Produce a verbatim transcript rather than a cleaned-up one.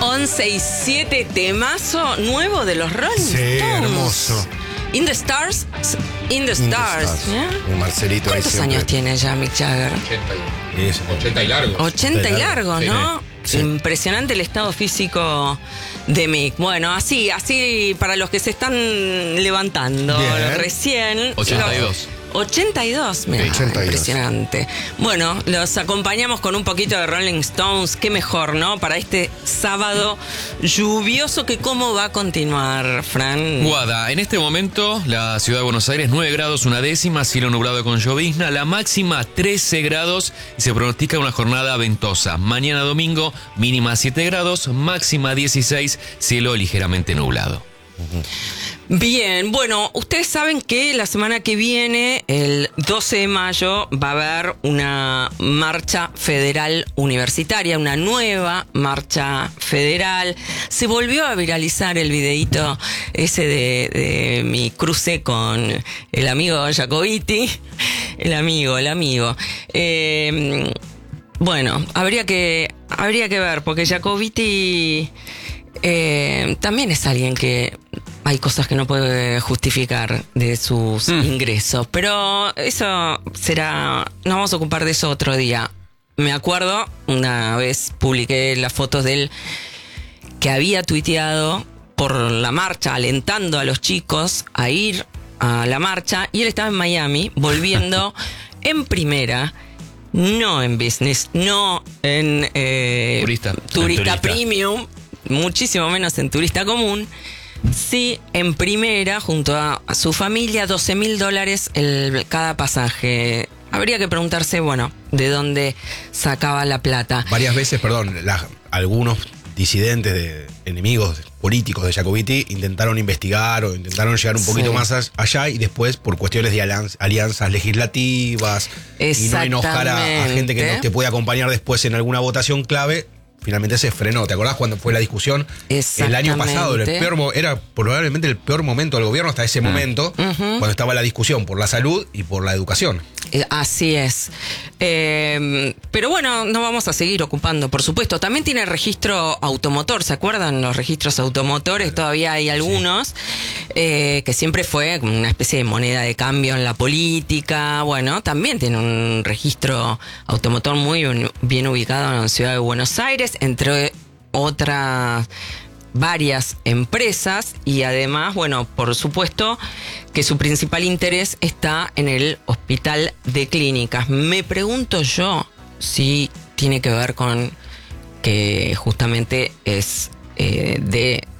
once y siete, temazo nuevo de los Rolling Sí, Stones. hermoso. In the Stars, In the Stars. ¿Ya? Un Marcelito ahí ¿Cuántos siempre. años tiene ya Mick Jagger? ochenta y largo. ochenta y largo, Sí. ¿no? Sí. Impresionante el estado físico de Mick. Bueno, así, así para los que se están levantando Bien. recién. ochenta y dos. los- ochenta y dos, mira, Sí, ochenta y dos. impresionante. Bueno, los acompañamos con un poquito de Rolling Stones, qué mejor, ¿no? Para este sábado lluvioso, que cómo va a continuar, Fran. Guada, en este momento la ciudad de Buenos Aires nueve grados una décima, cielo nublado con llovizna, la máxima trece grados y se pronostica una jornada ventosa. Mañana domingo mínima siete grados, máxima dieciséis, cielo ligeramente nublado. Bien, bueno, ustedes saben que la semana que viene, el doce de mayo, va a haber una marcha federal universitaria, una nueva marcha federal. Se volvió a viralizar el videíto ese de, de mi cruce con el amigo Jacobiti. El amigo, el amigo. Eh, bueno, habría que, habría que ver, porque Jacobiti eh, también es alguien que hay cosas que no puede justificar de sus mm. ingresos, pero eso será, nos vamos a ocupar de eso otro día. Me acuerdo, una vez publiqué las fotos de él que había tuiteado por la marcha, alentando a los chicos a ir a la marcha, y él estaba en Miami, volviendo en primera, no en business, no en eh, turista, turista, en turista premium, muchísimo menos en turista común. Sí, en primera, junto a, a su familia, doce mil dólares el, cada pasaje. Habría que preguntarse, bueno, de dónde sacaba la plata. Varias veces, perdón, la, algunos disidentes, de enemigos políticos de Jacobiti intentaron investigar o intentaron llegar un poquito sí. más allá, y después, por cuestiones de alianz, alianzas legislativas y no enojar a, a gente que no te puede acompañar después en alguna votación clave, finalmente se frenó. ¿Te acordás cuando fue la discusión? El año pasado, el peor, era probablemente el peor momento del gobierno hasta ese mm. momento, uh-huh. cuando estaba la discusión por la salud y por la educación. Así es. Eh, pero bueno, nos vamos a seguir ocupando, por supuesto. También tiene registro automotor, ¿se acuerdan? Los registros automotores, todavía hay algunos, sí. eh, que siempre fue como una especie de moneda de cambio en la política. Bueno, también tiene un registro automotor muy bien ubicado en la ciudad de Buenos Aires, entre otras varias empresas, y además, bueno, por supuesto que su principal interés está en el hospital de clínicas. Me pregunto yo si tiene que ver con que justamente es eh, de